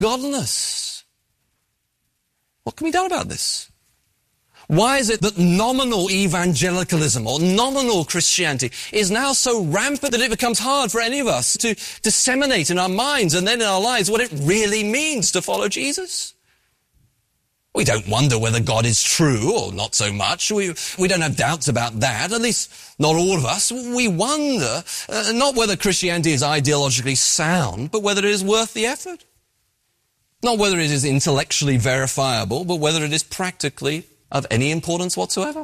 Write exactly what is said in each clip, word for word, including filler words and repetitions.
godliness. What can be done about this? Why is it that nominal evangelicalism or nominal Christianity is now so rampant that it becomes hard for any of us to disseminate in our minds and then in our lives what it really means to follow Jesus? We don't wonder whether God is true or not so much. We, we don't have doubts about that, at least not all of us. We wonder uh, not whether Christianity is ideologically sound, but whether it is worth the effort. Not whether it is intellectually verifiable, but whether it is practically of any importance whatsoever.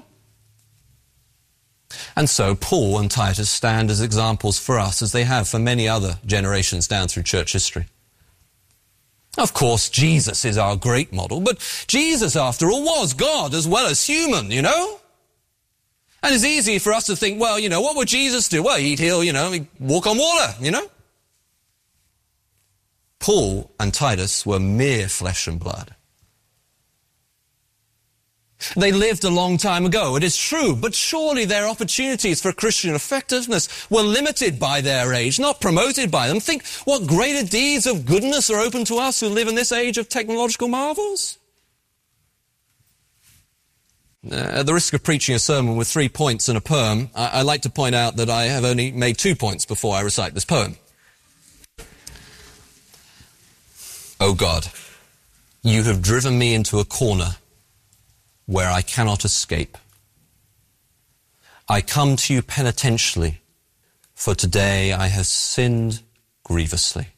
And so Paul and Titus stand as examples for us, as they have for many other generations down through church history. Of course, Jesus is our great model, but Jesus, after all, was God as well as human, you know? And it's easy for us to think, well, you know, what would Jesus do? Well, he'd heal, you know, he'd walk on water, you know? Paul and Titus were mere flesh and blood. They lived a long time ago, it is true, but surely their opportunities for Christian effectiveness were limited by their age, not promoted by them. Think what greater deeds of goodness are open to us who live in this age of technological marvels. Uh, at the risk of preaching a sermon with three points and a poem, I, I like to point out that I have only made two points before I recite this poem. O God, you have driven me into a corner where I cannot escape. I come to you penitentially, for today I have sinned grievously.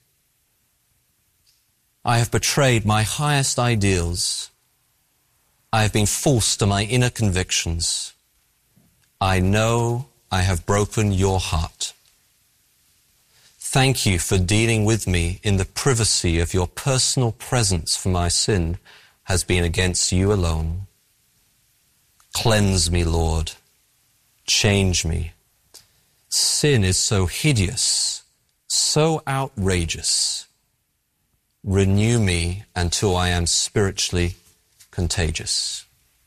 I have betrayed my highest ideals. I have been false to my inner convictions. I know I have broken your heart. Thank you for dealing with me in the privacy of your personal presence, for my sin has been against you alone. Cleanse me, Lord. Change me. Sin is so hideous, so outrageous. Renew me until I am spiritually contagious.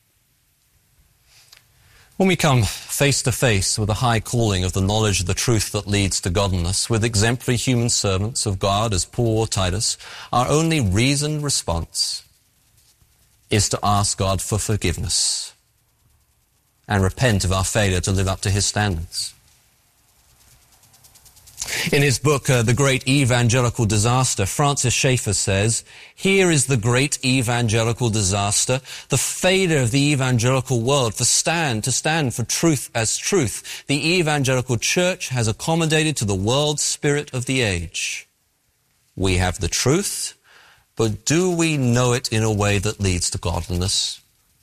When we come face to face with the high calling of the knowledge of the truth that leads to godliness, with exemplary human servants of God as Paul or Titus, our only reasoned response is to ask God for forgiveness and repent of our failure to live up to his standards. In his book, uh, The Great Evangelical Disaster, Francis Schaeffer says, here is the great evangelical disaster, the failure of the evangelical world for stand, to stand for truth as truth. The evangelical church has accommodated to the world spirit of the age. We have the truth, but do we know it in a way that leads to godliness?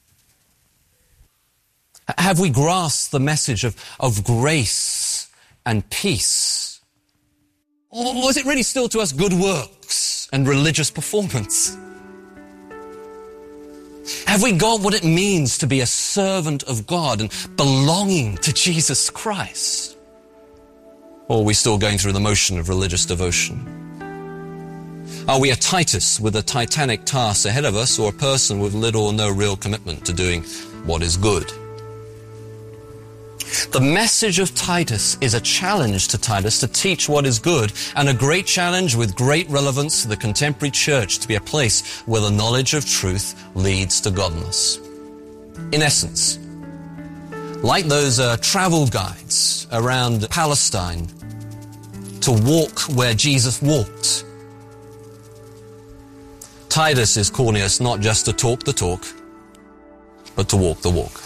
Have we grasped the message of, of grace and peace? Or is it really still to us good works and religious performance? Have we got what it means to be a servant of God and belonging to Jesus Christ? Or are we still going through the motion of religious devotion? Are we a Titus with a titanic task ahead of us, or a person with little or no real commitment to doing what is good? The message of Titus is a challenge to Titus to teach what is good, and a great challenge with great relevance to the contemporary church to be a place where the knowledge of truth leads to godliness. In essence, like those uh, travel guides around Palestine, to walk where Jesus walked, Titus is calling us not just to talk the talk, but to walk the walk.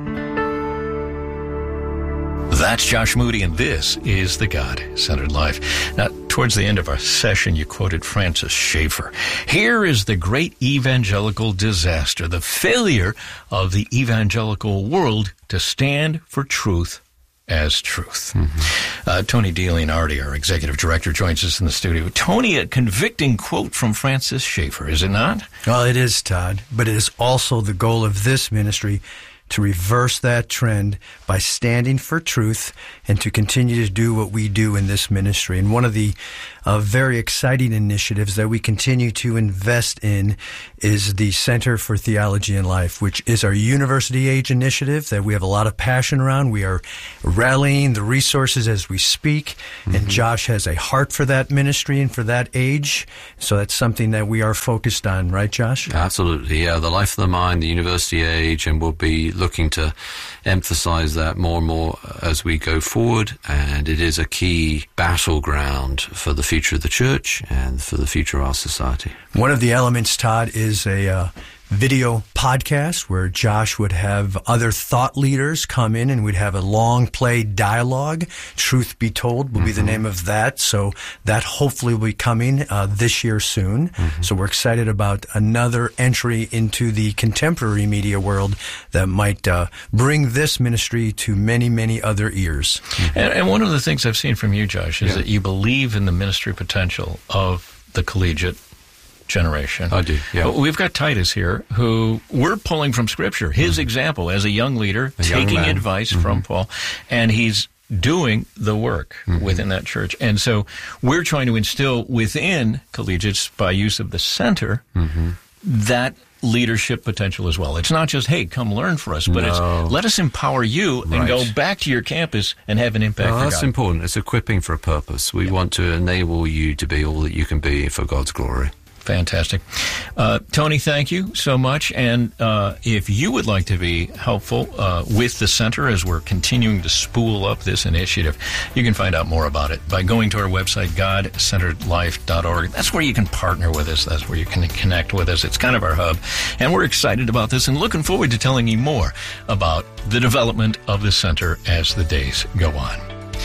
That's Josh Moody, and this is The God-Centered Life. Now, towards the end of our session, you quoted Francis Schaeffer. Here is the great evangelical disaster, the failure of the evangelical world to stand for truth as truth. Mm-hmm. Uh, Tony DiLeonardi, our executive director, joins us in the studio. Tony, a convicting quote from Francis Schaeffer, is it not? Well, it is, Todd, but it is also the goal of this ministry to reverse that trend by standing for truth and to continue to do what we do in this ministry. And one of the of very exciting initiatives that we continue to invest in is the Center for Theology and Life, which is our university age initiative that we have a lot of passion around. We are rallying the resources as we speak, mm-hmm. and Josh has a heart for that ministry and for that age. So that's something that we are focused on, right, Josh? Absolutely, yeah. The Life of the Mind, the university age, and we'll be looking to emphasize that more and more as we go forward. And it is a key battleground for the future of the church and for the future of our society. One of the elements, Todd, is a uh, video podcast where Josh would have other thought leaders come in and we'd have a long play dialogue. Truth Be Told will mm-hmm. be the name of that. So that hopefully will be coming uh, this year soon. Mm-hmm. So we're excited about another entry into the contemporary media world that might uh, bring this ministry to many, many other ears. Mm-hmm. And, and one of the things I've seen from you, Josh, is yeah. that you believe in the ministry potential of the collegiate generation. I do, yeah. We've got Titus here, who we're pulling from Scripture, his mm-hmm. example as a young leader, a taking young advice mm-hmm. from Paul, and he's doing the work mm-hmm. within that church. And so we're trying to instill within collegiates, by use of the center, mm-hmm. that leadership potential as well. It's not just, hey, come learn for us, but no. it's let us empower you right. and go back to your campus and have an impact. No, for that's God. important. It's equipping for a purpose. We yeah. want to enable you to be all that you can be for God's glory. Fantastic. Uh, Tony, thank you so much. And uh, if you would like to be helpful uh, with the center as we're continuing to spool up this initiative, you can find out more about it by going to our website, god centered life dot org. That's where you can partner with us. That's where you can connect with us. It's kind of our hub. And we're excited about this and looking forward to telling you more about the development of the center as the days go on.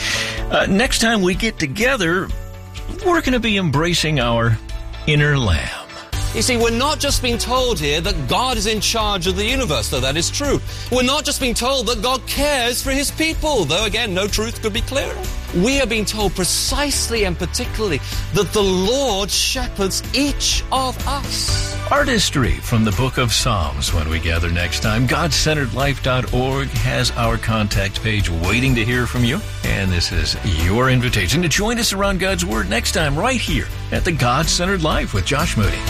Uh, next time we get together, we're going to be embracing our inner lamb. You see, we're not just being told here that God is in charge of the universe, though that is true. We're not just being told that God cares for his people, though again, no truth could be clearer. We are being told precisely and particularly that the Lord shepherds each of us. Artistry from the book of Psalms when we gather next time. god centered life dot org has our contact page waiting to hear from you. And this is your invitation to join us around God's Word next time right here at the God-Centered Life with Josh Moody.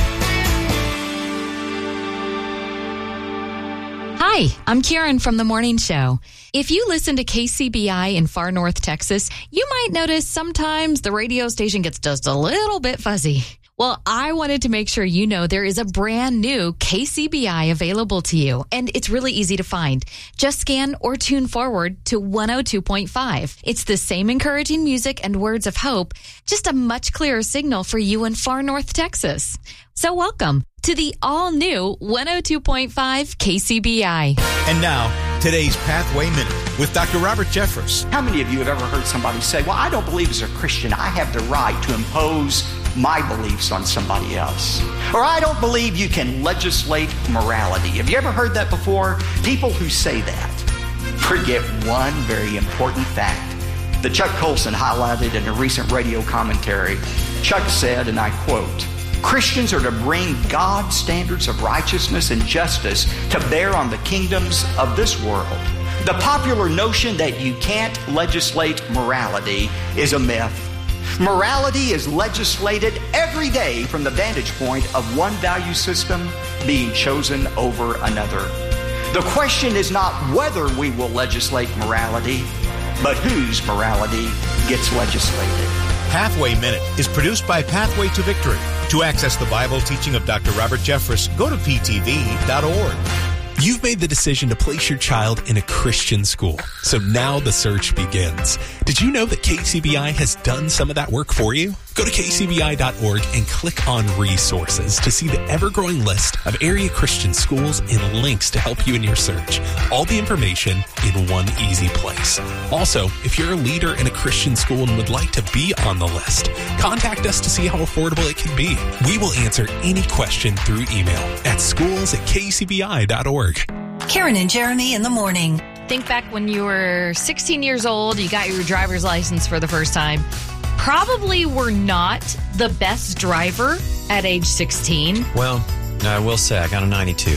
Hi, I'm Karen from The Morning Show. If you listen to K C B I in far north Texas, you might notice sometimes the radio station gets just a little bit fuzzy. Well, I wanted to make sure you know there is a brand new K C B I available to you, and it's really easy to find. Just scan or tune forward to one oh two point five. It's the same encouraging music and words of hope, just a much clearer signal for you in far north Texas. So welcome to the all-new one oh two point five K C B I. And now, today's Pathway Minute with Doctor Robert Jeffress. How many of you have ever heard somebody say, well, I don't believe as a Christian I have the right to impose my beliefs on somebody else? Or I don't believe you can legislate morality. Have you ever heard that before? People who say that forget one very important fact that Chuck Colson highlighted in a recent radio commentary. Chuck said, and I quote, Christians are to bring God's standards of righteousness and justice to bear on the kingdoms of this world. The popular notion that you can't legislate morality is a myth. Morality is legislated every day from the vantage point of one value system being chosen over another. The question is not whether we will legislate morality, but whose morality gets legislated. Pathway Minute is produced by Pathway to Victory. To access the Bible teaching of Doctor Robert Jeffress, go to p t v dot org. You've made the decision to place your child in a Christian school, so now the search begins. Did you know that K C B I has done some of that work for you? Go to k c b i dot org and click on Resources to see the ever-growing list of area Christian schools and links to help you in your search. All the information in one easy place. Also, if you're a leader in a Christian school and would like to be on the list, contact us to see how affordable it can be. We will answer any question through email at schools at k c b i dot org. Karen and Jeremy in the morning. Think back when you were sixteen years old, you got your driver's license for the first time. Probably were not the best driver at age sixteen. Well, I will say I got a ninety-two.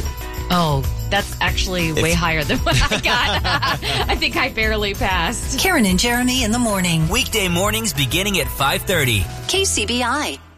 Oh, that's actually way higher than what I got. I think I barely passed. Karen and Jeremy in the morning. Weekday mornings beginning at five thirty. K C B I.